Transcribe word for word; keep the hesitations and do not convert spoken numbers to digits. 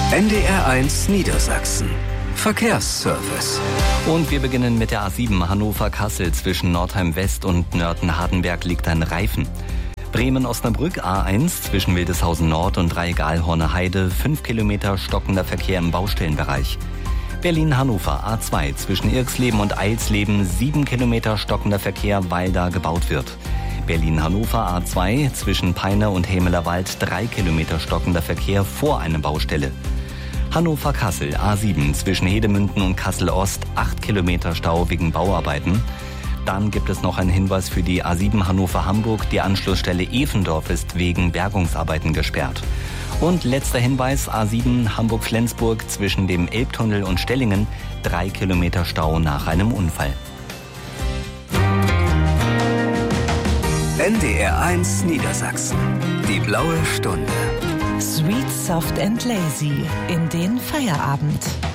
N D R eins Niedersachsen. Verkehrsservice. Und wir beginnen mit der A sieben Hannover-Kassel. Zwischen Nordheim West und Nörten-Hardenberg liegt ein Reifen. Bremen-Osnabrück A eins zwischen Wildeshausen Nord und Dreieck-Alhorner Heide. fünf Kilometer stockender Verkehr im Baustellenbereich. Berlin-Hannover A zwei zwischen Irxleben und Eilsleben. sieben Kilometer stockender Verkehr, weil da gebaut wird. Berlin-Hannover A zwei zwischen Peine und Hämelerwald. drei Kilometer stockender Verkehr vor einer Baustelle. Hannover-Kassel A sieben zwischen Hedemünden und Kassel-Ost. acht Kilometer Stau wegen Bauarbeiten. Dann gibt es noch einen Hinweis für die A sieben Hannover-Hamburg. Die Anschlussstelle Efendorf ist wegen Bergungsarbeiten gesperrt. Und letzter Hinweis, A sieben Hamburg-Flensburg zwischen dem Elbtunnel und Stellingen. drei Kilometer Stau nach einem Unfall. N D R eins Niedersachsen. Die blaue Stunde. Sweet, soft and lazy in den Feierabend.